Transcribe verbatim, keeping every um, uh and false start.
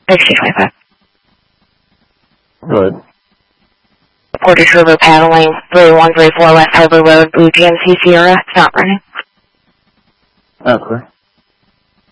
sixty twenty-five. Go ahead. Portage River paddling, three one three four West Harbor Road, Blue G M C Sierra. It's not running. Oh, clear.